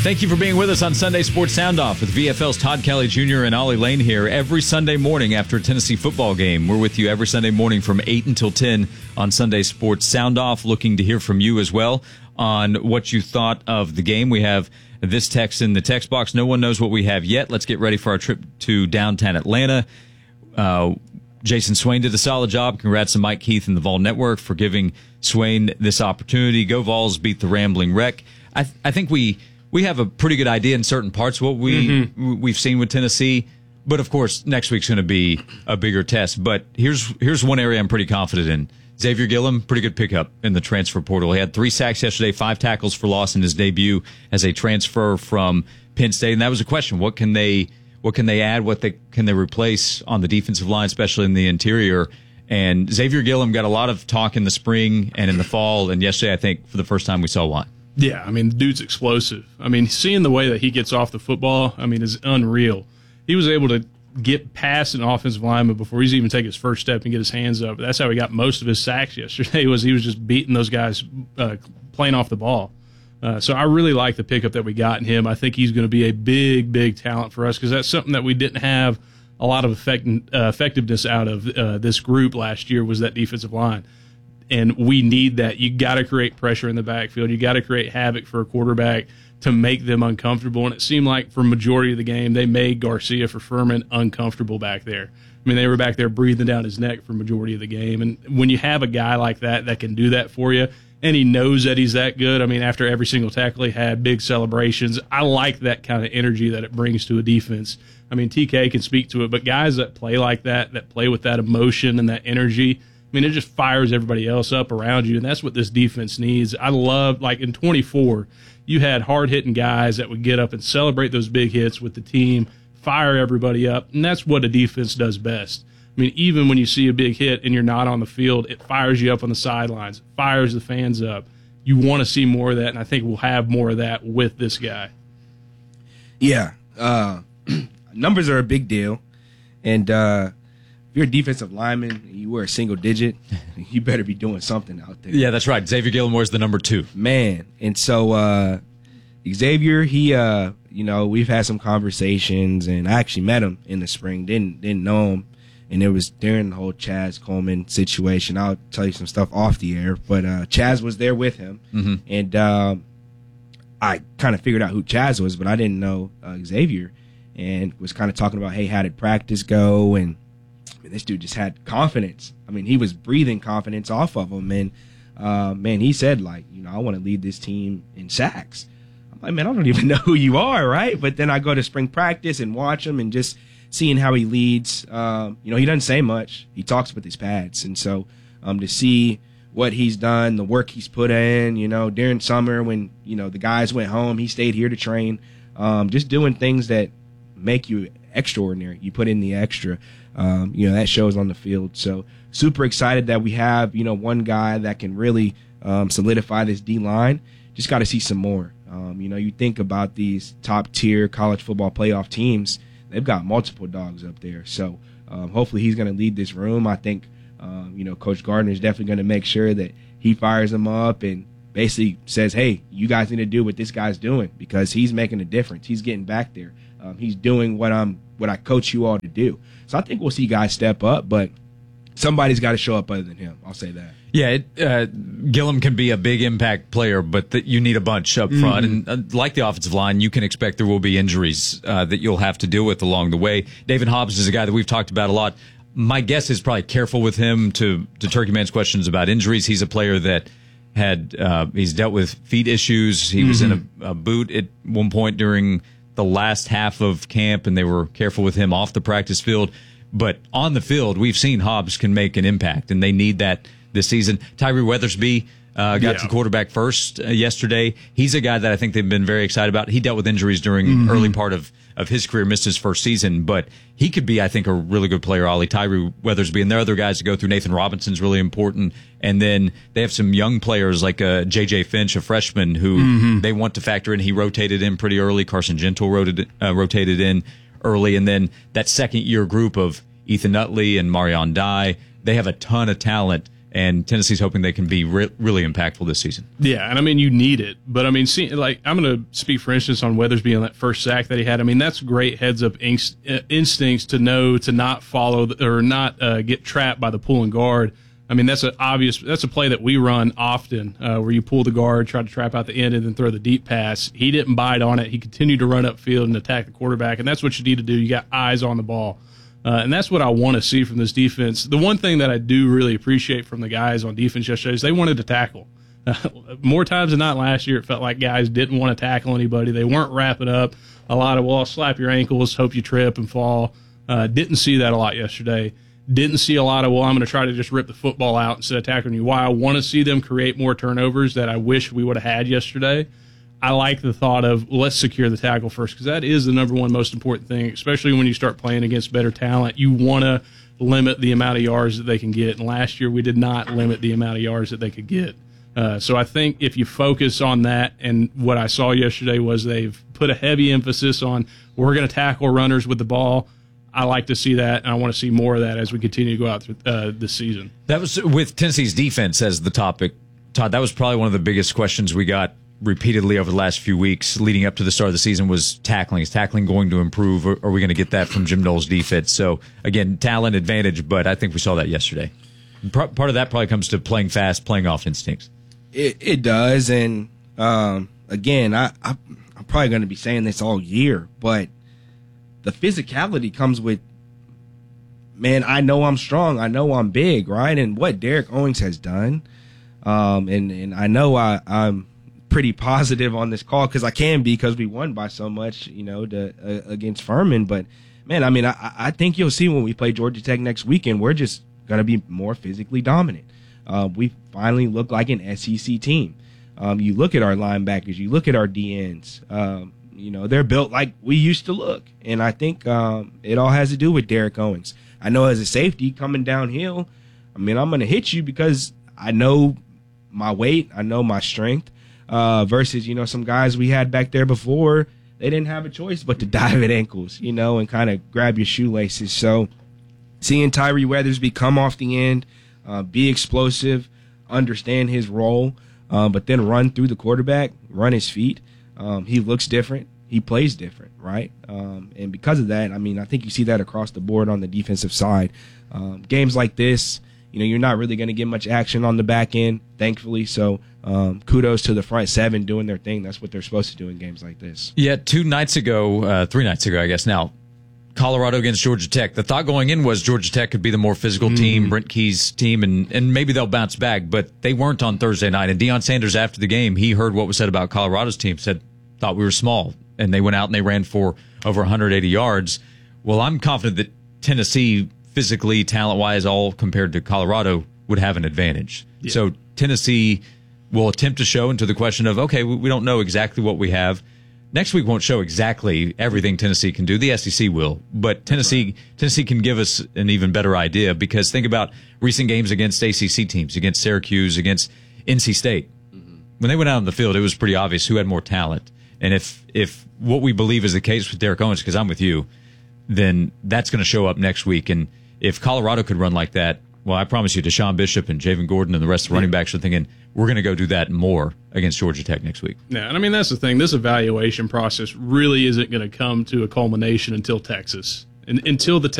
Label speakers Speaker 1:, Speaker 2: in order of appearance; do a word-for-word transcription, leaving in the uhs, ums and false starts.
Speaker 1: Thank you for being with us on Sunday Sports Sound Off with V F L's Todd Kelly Junior and Ollie Lane here every Sunday morning after a Tennessee football game. We're with you every Sunday morning from eight until ten on Sunday Sports Sound Off, looking to hear from you as well on what you thought of the game. We have this text in the text box. No one knows what we have yet. Let's get ready for our trip to downtown Atlanta. Uh, Jason Swain did a solid job. Congrats to Mike Keith and the Vol Network for giving Swain this opportunity. Go Vols, beat the Rambling Wreck. I, th- I think we... We have a pretty good idea in certain parts what we, mm-hmm. we've seen with Tennessee. But, of course, next week's going to be a bigger test. But here's here's one area I'm pretty confident in. Xavier Gillum, pretty good pickup in the transfer portal. He had three sacks yesterday, five tackles for loss in his debut as a transfer from Penn State. And that was a question. What can they what can they add? What they, can they replace on the defensive line, especially in the interior? And Xavier Gillum got a lot of talk in the spring and in the fall. And yesterday, I think, for the first time, we saw one.
Speaker 2: Yeah, I mean, the dude's explosive. I mean, seeing the way that he gets off the football, I mean, is unreal. He was able to get past an offensive lineman before he's even take his first step and get his hands up. That's how he got most of his sacks yesterday, was he was just beating those guys uh, playing off the ball. Uh, so I really like the pickup that we got in him. I think he's going to be a big, big talent for us because that's something that we didn't have a lot of effect, uh, effectiveness out of uh, this group last year was that defensive line. And we need that. You got to create pressure in the backfield. You got to create havoc for a quarterback to make them uncomfortable. And it seemed like for majority of the game, they made Garcia for Furman uncomfortable back there. I mean, they were back there breathing down his neck for majority of the game. And when you have a guy like that that can do that for you, and he knows that he's that good, I mean, after every single tackle he had, big celebrations. I like that kind of energy that it brings to a defense. I mean, T K can speak to it, but guys that play like that, that play with that emotion and that energy, I mean, it just fires everybody else up around you, and that's what this defense needs. I love, like in twenty-four, you had hard-hitting guys that would get up and celebrate those big hits with the team, fire everybody up, and that's what a defense does best. I mean, even when you see a big hit and you're not on the field, it fires you up on the sidelines, it fires the fans up. You want to see more of that, and I think we'll have more of that with this guy.
Speaker 3: Yeah. Uh, numbers are a big deal, and uh, if you're a defensive lineman and you wear a single digit, you better be doing something out there.
Speaker 1: Yeah, that's right. Xavier Gillum is the number two.
Speaker 3: Man. And so uh, Xavier, he, uh, you know, we've had some conversations, and I actually met him in the spring, didn't didn't know him. And it was during the whole Chaz Coleman situation. I'll tell you some stuff off the air. But uh, Chaz was there with him. Mm-hmm. And uh, I kind of figured out who Chaz was, but I didn't know uh, Xavier. And was kind of talking about, hey, how did practice go? And I mean, this dude just had confidence. I mean, he was breathing confidence off of him. And, uh, man, he said, like, you know, I want to lead this team in sacks. I'm like, man, I don't even know who you are, right? But then I go to spring practice and watch him and just seeing how he leads. Um, you know, he doesn't say much. He talks with his pads. And so um, to see what he's done, the work he's put in, you know, during summer when, you know, the guys went home, he stayed here to train, um, just doing things that make you extraordinary. You put in the extra. Um, you know, that shows on the field. So super excited that we have, you know, one guy that can really um, solidify this D-line. Just got to see some more. Um, you know, you think about these top-tier college football playoff teams, they've got multiple dogs up there. So um, hopefully he's going to lead this room. I think, um, you know, Coach Gardner is definitely going to make sure that he fires them up and basically says, hey, you guys need to do what this guy's doing because he's making a difference. He's getting back there. Um, he's doing what I'm, what I coach you all to do. So I think we'll see guys step up, but somebody's got to show up other than him. I'll say that.
Speaker 1: Yeah, it, uh, Gillum can be a big impact player, but the, you need a bunch up front. Mm-hmm. And uh, like the offensive line, you can expect there will be injuries uh, that you'll have to deal with along the way. David Hobbs is a guy that we've talked about a lot. My guess is probably careful with him to, to Turkey Man's questions about injuries. He's a player that had uh, he's dealt with feet issues. He mm-hmm. was in a, a boot at one point during the last half of camp, and they were careful with him off the practice field. But on the field, we've seen Hobbs can make an impact, and they need that this season. Tyree Weathersby uh, got yeah. to quarterback first uh, yesterday. He's a guy that I think they've been very excited about. He dealt with injuries during mm-hmm. early part of, of his career, missed his first season, but he could be, I think, a really good player, Ollie. Tyree Weathersby, and there are other guys to go through. Nathan Robinson's really important. And then they have some young players like uh, J J Finch, a freshman, who mm-hmm. they want to factor in. He rotated in pretty early. Carson Gentle rotated, uh, rotated in early. And then that second-year group of Ethan Nutley and Marion Dye, they have a ton of talent and Tennessee's hoping they can be re- really impactful this season.
Speaker 2: Yeah, and I mean, you need it. But I mean, see, like, I'm going to speak, for instance, on Weathersby on that first sack that he had. I mean, that's great heads-up inst- instincts to know to not follow the, or not uh, get trapped by the pulling guard. I mean, that's an obvious. That's a play that we run often, uh, where you pull the guard, try to trap out the end, and then throw the deep pass. He didn't bite on it. He continued to run upfield and attack the quarterback, and that's what you need to do. You got eyes on the ball, uh, and that's what I want to see from this defense. The one thing that I do really appreciate from the guys on defense yesterday is they wanted to tackle. Uh, more times than not last year, it felt like guys didn't want to tackle anybody. They weren't wrapping up. A lot of, well, I'll slap your ankles, hope you trip and fall. Uh, didn't see that a lot yesterday. Didn't see a lot of, well, I'm going to try to just rip the football out instead of tackling you. Why I want to see them create more turnovers that I wish we would have had yesterday. I like the thought of, let's secure the tackle first, because that is the number one most important thing, especially when you start playing against better talent. You want to limit the amount of yards that they can get, and last year we did not limit the amount of yards that they could get. Uh, so I think if you focus on that, and what I saw yesterday was they've put a heavy emphasis on, we're going to tackle runners with the ball. I like to see that, and I want to see more of that as we continue to go out through uh, this season.
Speaker 1: That was with Tennessee's defense as the topic. Todd, that was probably one of the biggest questions we got repeatedly over the last few weeks leading up to the start of the season was tackling. Is tackling going to improve, or are we going to get that from Jim Knowles' defense? So, again, talent advantage, but I think we saw that yesterday. Part of that probably comes to playing fast, playing off instincts.
Speaker 3: It, it does, and um, again, I, I, I'm probably going to be saying this all year, but the physicality comes with, man, I know I'm strong. I know I'm big, right? And what Derek Owens has done, um, and, and I know I, I'm pretty positive on this call because I can be because we won by so much, you know, to, uh, against Furman. But, man, I mean, I, I think you'll see when we play Georgia Tech next weekend, we're just going to be more physically dominant. Uh, we finally look like an S E C team. Um, you look at our linebackers, you look at our D Ns, um, you know, they're built like we used to look. And I think um, it all has to do with Derek Owens. I know as a safety coming downhill, I mean, I'm going to hit you because I know my weight, I know my strength, uh, versus, you know, some guys we had back there before, they didn't have a choice but to dive at ankles, you know, and kind of grab your shoelaces. So seeing Tyree Weathersby come off the end, uh, be explosive, understand his role, uh, but then run through the quarterback, run his feet. Um, he looks different. He plays different, right? Um, and because of that, I mean, I think you see that across the board on the defensive side. Um, games like this, you know, you're not really going to get much action on the back end, thankfully. So um, kudos to the front seven doing their thing. That's what they're supposed to do in games like this.
Speaker 1: Yeah, two nights ago, uh, three nights ago, I guess now, Colorado against Georgia Tech. The thought going in was Georgia Tech could be the more physical mm. team, Brent Key's team, and, and maybe they'll bounce back, but they weren't on Thursday night. And Deion Sanders, after the game, he heard what was said about Colorado's team, said, thought we were small, and they went out and they ran for over one hundred eighty yards. Well, I'm confident that Tennessee, physically, talent-wise, all compared to Colorado, would have an advantage. Yeah. So Tennessee will attempt to show into the question of, okay, we don't know exactly what we have. Next week won't show exactly everything Tennessee can do. The S E C will, but Tennessee right. Tennessee can give us an even better idea, because think about recent games against A C C teams, against Syracuse, against N C State. Mm-hmm. When they went out on the field, it was pretty obvious who had more talent. And if if what we believe is the case with Derek Owens, because I'm with you, then that's going to show up next week. And if Colorado could run like that, well, I promise you, Deshaun Bishop and Javen Gordon and the rest of the running backs are thinking, we're going to go do that more against Georgia Tech next week.
Speaker 2: Yeah, and I mean, that's the thing. This evaluation process really isn't going to come to a culmination until Texas. And, until the